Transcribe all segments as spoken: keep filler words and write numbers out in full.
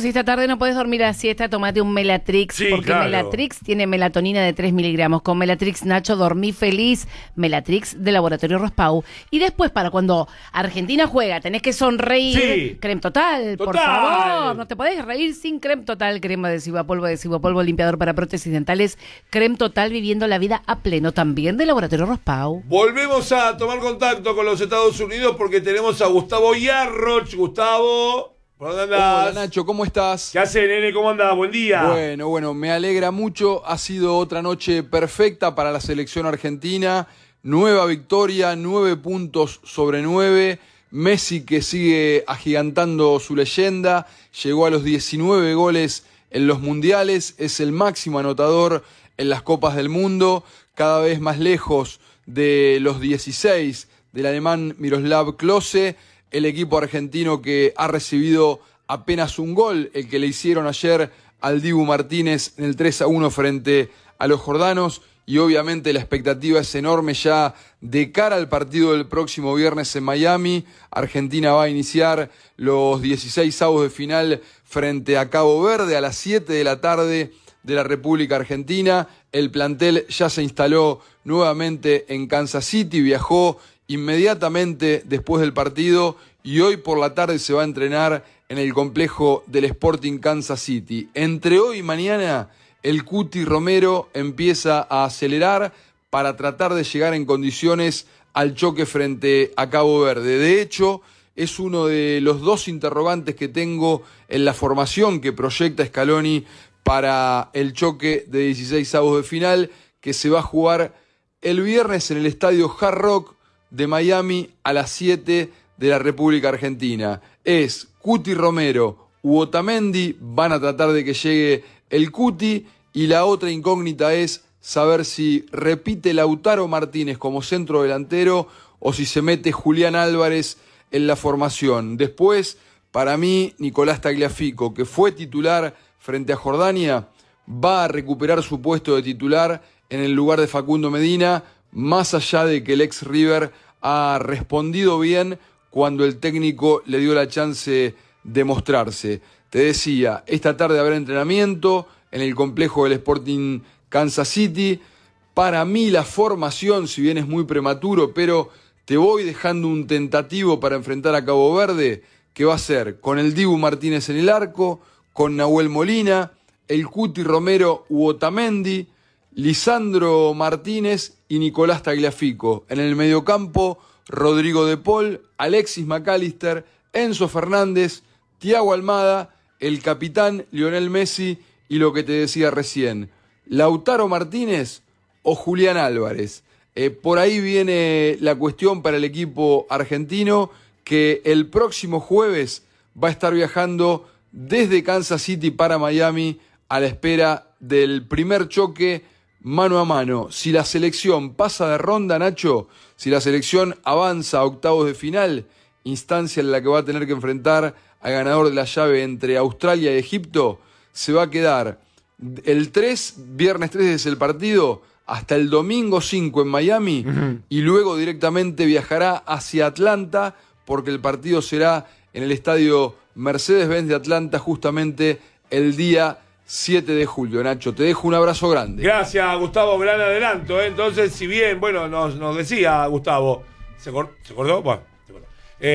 si esta tarde no puedes dormir a siesta, tomate un Melatrix, Sí, porque claro. Melatrix tiene melatonina de tres miligramos. Con Melatrix, Nacho, dormí feliz. Melatrix de Laboratorio Rospau. Y después, para cuando Argentina juega, tenés que sonreír. Sí. Creme Total, por Total. favor. No te podés reír sin Creme Total. Crema adhesiva, polvo adhesivo, polvo limpiador para prótesis dentales. Creme Total, viviendo la vida a pleno. También de Laboratorio Rospau. Volvemos a tomar contacto con los Estados Unidos porque tenemos a Gustavo Yarroch. Gustavo, ¿por dónde andás? Hola Nacho, ¿cómo estás? ¿Qué haces, nene? ¿Cómo andás? Buen día. Bueno, bueno, me alegra mucho. Ha sido otra noche perfecta para la selección argentina. Nueva victoria, nueve puntos sobre nueve. Messi, que sigue agigantando su leyenda, llegó a los diecinueve goles en los mundiales, es el máximo anotador en las Copas del Mundo, cada vez más lejos de los dieciséis del alemán Miroslav Klose, el equipo argentino que ha recibido apenas un gol, el que le hicieron ayer al Dibu Martínez en el tres a uno frente a los jordanos, y obviamente la expectativa es enorme ya de cara al partido del próximo viernes en Miami. Argentina va a iniciar los dieciséis avos de final frente a Cabo Verde a las siete de la tarde de la República Argentina. El plantel ya se instaló nuevamente en Kansas City, viajó inmediatamente después del partido y hoy por la tarde se va a entrenar en el complejo del Sporting Kansas City. Entre hoy y mañana el Cuti Romero empieza a acelerar para tratar de llegar en condiciones al choque frente a Cabo Verde. De hecho, es uno de los dos interrogantes que tengo en la formación que proyecta Scaloni para el choque de dieciséis avos de final, que se va a jugar el viernes en el estadio Hard Rock de Miami a las siete de la República Argentina. Es Cuti Romero u Otamendi, van a tratar de que llegue el Cuti, y la otra incógnita es saber si repite Lautaro Martínez como centro delantero o si se mete Julián Álvarez en la formación. Después, para mí, Nicolás Tagliafico, que fue titular frente a Jordania, va a recuperar su puesto de titular en el lugar de Facundo Medina, más allá de que el ex River ha respondido bien cuando el técnico le dio la chance de mostrarse. Te decía, esta tarde habrá entrenamiento en el complejo del Sporting Kansas City. Para mí la formación, si bien es muy prematuro, pero te voy dejando un tentativo para enfrentar a Cabo Verde, que va a ser con el Dibu Martínez en el arco, con Nahuel Molina, el Cuti Romero u Otamendi, Lisandro Martínez y Nicolás Tagliafico. En el mediocampo, Rodrigo de Paul, Alexis McAllister, Enzo Fernández, Thiago Almada, el capitán Lionel Messi y lo que te decía recién, Lautaro Martínez o Julián Álvarez. Eh, por ahí viene la cuestión para el equipo argentino, que el próximo jueves va a estar viajando desde Kansas City para Miami a la espera del primer choque mano a mano. Si la selección pasa de ronda, Nacho, si la selección avanza a octavos de final, instancia en la que va a tener que enfrentar al ganador de la llave entre Australia y Egipto, se va a quedar el tres, viernes tres es el partido, hasta el domingo cinco en Miami, uh-huh. y luego directamente viajará hacia Atlanta, porque el partido será en el estadio Mercedes-Benz de Atlanta justamente el día siete de julio. Nacho, te dejo un abrazo grande. Gracias, Gustavo, gran adelanto, ¿eh? Entonces, si bien, bueno, nos, nos decía Gustavo, ¿se, cor- ¿se acordó? Bueno, se acordó.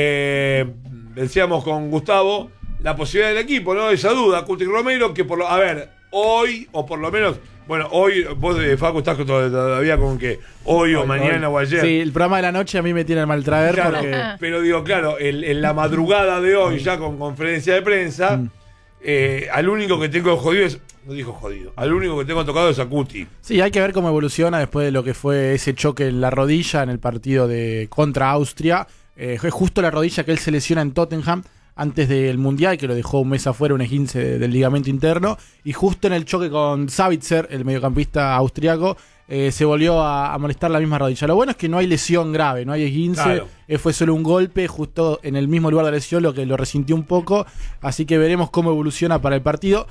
Eh, decíamos con Gustavo la posibilidad del equipo, ¿no? Esa duda, Cuti Romero, que por lo, a ver, hoy, o por lo menos, bueno, hoy, vos de Facu estás todavía con que hoy o hoy, mañana hoy. o ayer. Sí, el programa de la noche a mí me tiene mal traer. Claro, porque... pero digo, claro, el, en la madrugada de hoy, ya con conferencia de prensa, mm. eh, al único que tengo jodido es, no dijo jodido, al único que tengo tocado es a Cuti. Sí, hay que ver cómo evoluciona después de lo que fue ese choque en la rodilla en el partido de contra Austria. Eh, fue justo la rodilla que él se lesiona en Tottenham antes del Mundial, que lo dejó un mes afuera, un esguince del ligamento interno, y justo en el choque con Savitzer, el mediocampista austriaco, eh, se volvió a, a molestar la misma rodilla. Lo bueno es que no hay lesión grave, no hay esguince, claro. eh, fue solo un golpe justo en el mismo lugar de lesión, lo que lo resintió un poco, así que veremos cómo evoluciona para el partido,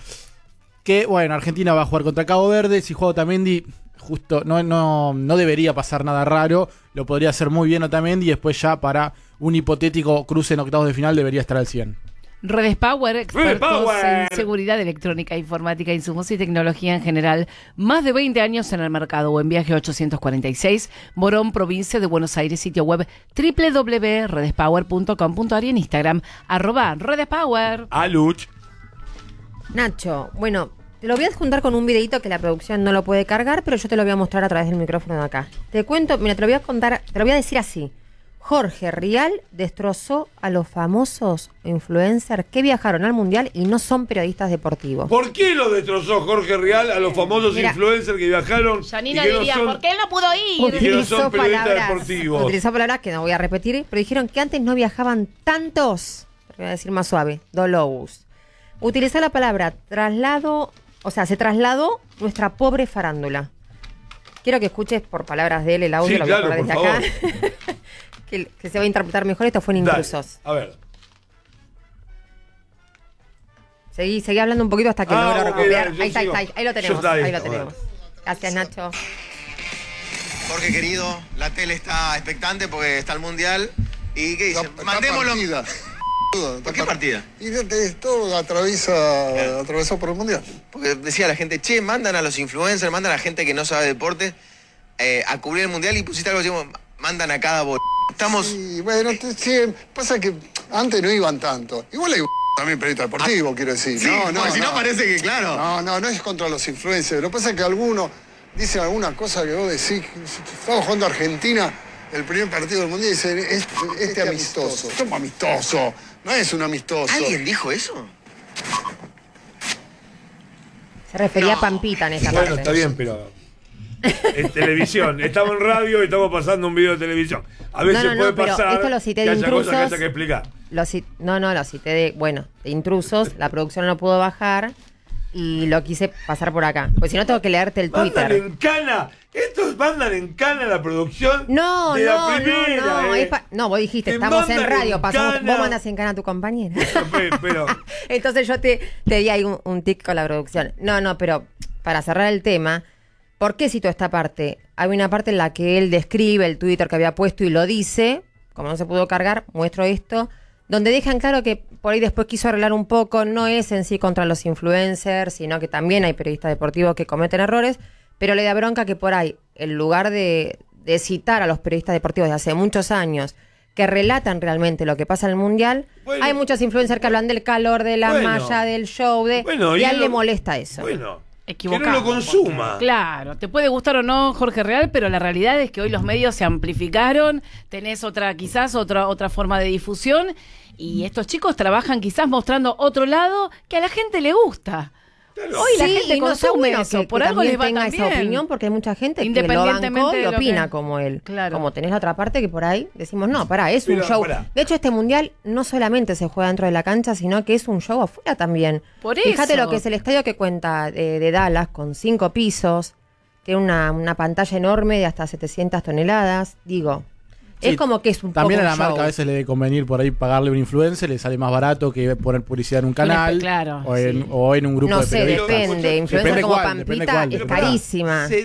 que bueno, Argentina va a jugar contra Cabo Verde, si juega Otamendi, justo no, no, no debería pasar nada raro, lo podría hacer muy bien Otamendi, y después ya para un hipotético cruce en octavos de final debería estar al cien. Redes Power, expertos Power. en seguridad electrónica, informática, insumos y tecnología en general. Más de veinte años en el mercado o en viaje ochocientos cuarenta y seis, Morón, provincia de Buenos Aires, sitio web doble u doble u doble u punto redes power punto com punto a r y en Instagram, arroba Redes Power. A Luch. Nacho, bueno, te lo voy a adjuntar con un videito que la producción no lo puede cargar, pero yo te lo voy a mostrar a través del micrófono de acá. Te cuento, mira, te lo voy a contar, te lo voy a decir así. Jorge Rial destrozó a los famosos influencers que viajaron al Mundial y no son periodistas deportivos. ¿Por qué lo destrozó Jorge Rial a los famosos Mira, influencers que viajaron? Janina y que no diría, son- ¿por qué él no pudo ir? Y que no son periodistas deportivos. utilizó palabras que no voy a repetir, pero dijeron que antes no viajaban tantos, voy a decir más suave, dolobus. Utilizó la palabra traslado, o sea, se trasladó nuestra pobre farándula. Quiero que escuches por palabras de él el audio, Sí, lo voy a claro, poner desde por acá. que, que se va a interpretar mejor, esto fue en Dale, Intrusos. a ver. Seguí, seguí hablando un poquito hasta que Ah, logro ok, recopilar. dale, yo Ahí está, ahí sigo. está, ahí, ahí lo Yo tenemos, está ahí ahí, lo a tenemos. ver. Gracias, Nacho. Jorge querido, la tele está expectante porque está el mundial. ¿Y qué dice? Está- está Mandémoslo. partida. ¿Por qué partida? Y todo atraviesa, atravesó por el mundial. Porque decía la gente, che, mandan a los influencers, mandan a la gente que no sabe deporte eh, a cubrir el mundial y pusiste algo así como, mandan a cada bol. Estamos. Y bueno, te- sí, pasa que antes no iban tanto. Igual hay también periodista deportivo, quiero decir. Sí, no, no, porque si no parece que, claro. No, no, no es contra los influencers. Lo que pasa es que algunos dicen alguna cosa que vos decís. Estamos jugando a Argentina, el primer partido del mundial, y dicen, este, este amistoso. ¿Cómo amistoso? No es un amistoso. ¿Alguien dijo eso? Se refería No. a Pampita en esta Bueno, parte. está bien, pero. En televisión. Estamos en radio y estamos pasando un video de televisión. A veces No, no, no, puede pero pasar esto lo cité que de haya cosas que Intrusos. haya que explicar. Lo ci- no, no, lo cité de, bueno, de Intrusos, la producción no pudo bajar y lo quise pasar por acá. Pues si no tengo que leerte el Mandan Twitter. en cana. Estos mandan en cana la producción. No, de no, la primera, no, no, eh. es pa- no, vos dijiste, Te estamos en mandan radio, en pasamos, cana. vos mandas en cana a tu compañera. Pe- Pero. Entonces yo te, te di ahí un, un tic con la producción. No, no, pero para cerrar el tema, ¿por qué cito esta parte? Hay una parte en la que él describe el Twitter que había puesto y lo dice, como no se pudo cargar, muestro esto, donde dejan claro que por ahí después quiso arreglar un poco, no es en sí contra los influencers, sino que también hay periodistas deportivos que cometen errores, pero le da bronca que por ahí, en lugar de, de citar a los periodistas deportivos de hace muchos años, que relatan realmente lo que pasa en el Mundial, Bueno. hay muchos influencers que hablan del calor, de la Bueno. malla, del show, de Bueno, y a él él le lo- molesta eso. Bueno. Equivocado. Que no lo consuma. Claro, te puede gustar o no Jorge Real, pero la realidad es que hoy los medios se amplificaron, tenés otra, quizás otra, otra forma de difusión, y estos chicos trabajan quizás mostrando otro lado que a la gente le gusta. Hoy la Sí, gente y no está consume bueno eso, que- por que algo les también va tenga tan esa bien. opinión, porque hay mucha gente que lo Independientemente bancó de y lo opina que- como él. Claro. Como tenés la otra parte que por ahí decimos, no, pará, es Pero, un show. pará. De hecho, este mundial no solamente se juega dentro de la cancha, sino que es un show afuera también. Por Fíjate eso. lo que es el estadio que cuenta de, de Dallas, con cinco pisos, tiene una, una pantalla enorme de hasta setecientas toneladas. Digo, Sí, es como que es un También a poco la un marca show. a veces le debe convenir por ahí pagarle a un influencer, le sale más barato que poner publicidad en un canal claro, o, en, sí. o en un grupo No de sé, periodistas. depende. Influencer Depende como cuál, depende Pampita cuál, es depende. carísima. Se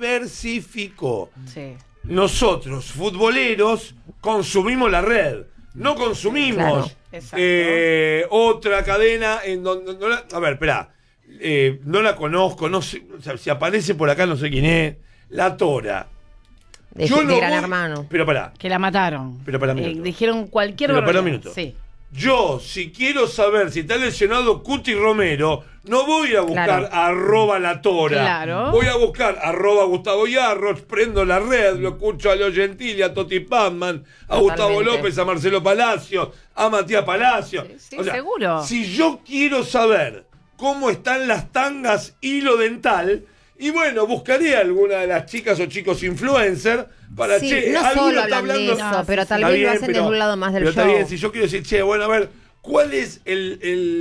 diversificó. Sí. Nosotros, futboleros, consumimos la red. No consumimos Claro. Exacto. eh, otra cadena en donde. No la- a ver, espera. Eh, no la conozco, no sé. O sea, si aparece por acá, no sé quién es. La Tora. De, Yo de no Gran voy- Hermano. Pero pará. Que la mataron. Pero para un Eh, minuto. dijeron cualquier Pero para un barbaridad. minuto. Sí. Yo, si quiero saber si está lesionado Cuti Romero, no voy a buscar Claro. arroba la tora. Claro. Voy a buscar arroba Gustavo Yarros, prendo la red, lo escucho a Leo Gentili, a Toti Pazman, a Gustavo Totalmente. López, a Marcelo Palacios, a Matías Palacios. Sí, sí, seguro. Si yo quiero saber cómo están las tangas hilo dental, y bueno, buscaré a alguna de las chicas o chicos influencers para, Sí, che, no alguno solo está hablan de hablando... eso, No, pero sí, tal Está vez bien, lo hacen pero- desde un lado más del pero show. está bien, si yo quiero decir, che, bueno, a ver, ¿cuál es el,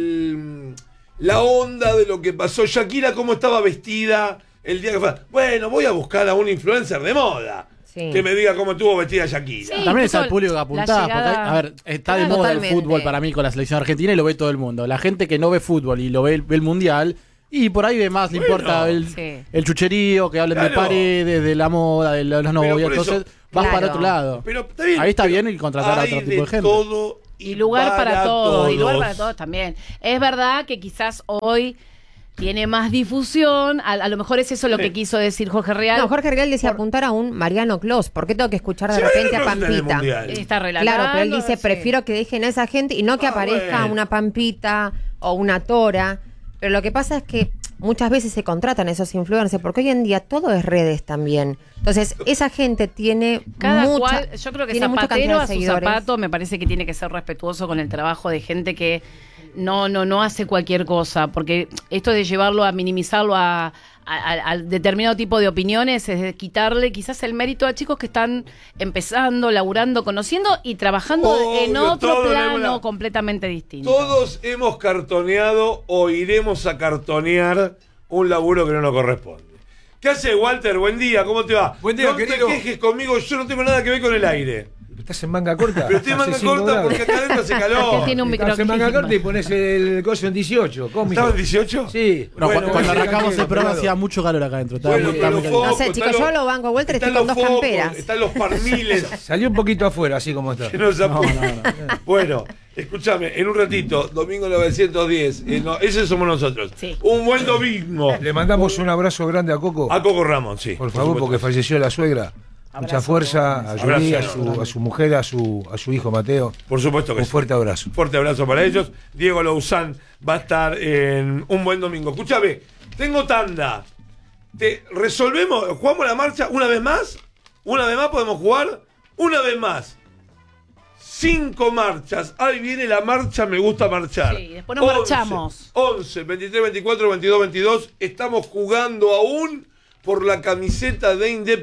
el la onda de lo que pasó? Shakira, ¿cómo estaba vestida el día que fue? Bueno, voy a buscar a un influencer de moda Sí. que me diga cómo estuvo vestida Shakira. Sí. También es justo al público que la apuntás, porque, llegada- a ver, está de Claro, moda el totalmente. fútbol para mí con la selección argentina y lo ve todo el mundo. La gente que no ve fútbol y lo ve, ve el mundial, y por ahí demás le Bueno, importa el, sí. el chucherío, que hablen de Claro. paredes, de la moda, de los novios, por eso- entonces vas Claro. para otro lado. Pero está bien. Ahí está pero bien y contratar a hay otro tipo de gente. todo Y lugar para, para todos, todos. Y lugar para todos también. Es verdad que quizás hoy tiene más difusión. A, a lo mejor es eso lo que quiso decir Jorge Rial. No, Jorge Rial decía Por... apuntar a un Mariano Clos. ¿Por qué tengo que escuchar de sí, repente a Pampita? Está relatando. Claro, pero él dice, sí. prefiero que dejen a esa gente y no que ah, aparezca bueno. una Pampita o una Tora. Pero lo que pasa es que muchas veces se contratan esos influencers, porque hoy en día todo es redes también. Entonces, esa gente tiene Cada mucha, cual, yo creo que zapatero a su zapato, me parece que tiene que ser respetuoso con el trabajo de gente que no, no, no hace cualquier cosa, porque esto de llevarlo a minimizarlo a, a, a determinado tipo de opiniones es quitarle quizás el mérito a chicos que están empezando, laburando, conociendo y trabajando Obvio, en otro plano la... completamente distinto. Todos hemos cartoneado o iremos a cartonear un laburo que no nos corresponde. ¿Qué hace, Walter? Buen día, ¿cómo te va? Buen día, no querido. te quejes conmigo, yo no tengo nada que ver con el aire. ¿Estás en manga corta? Pero estoy en manga corta grados. Porque acá adentro hace calor. Tiene un Estás en manga corta y pones el coso en dieciocho. ¿Cómo ¿Estaba en dieciocho? Sí. No, bueno, cuando bueno, arrancamos el programa hacía mucho calor acá adentro. Estaba bueno, muy, estaba muy focos, no sé, chicos, yo lo banco a Walter, estoy con dos focos, camperas. Están los parmiles. Salió un poquito afuera, así como está. No, no, no, no. Bueno, escúchame, en un ratito, domingo novecientos diez, eh, no, ese somos nosotros. Sí. Un buen domingo. Le mandamos un abrazo grande a Coco. A Coco Ramón, sí. Por favor, por porque falleció la suegra. Abrazo, Mucha fuerza a Julie, a abrazo, su, a su mujer, a su, a su hijo Mateo. Por supuesto que Un sí. fuerte abrazo. Fuerte abrazo para ellos. Diego Louzán va a estar en un buen domingo. Escúchame, tengo tanda. Te resolvemos, jugamos la marcha una vez más. Una vez más podemos jugar. Una vez más. Cinco marchas. Ahí viene la marcha, me gusta marchar. Sí, después nos marchamos. once, veintitrés, veinticuatro, veintidós, veintidós. Estamos jugando aún por la camiseta de Independiente.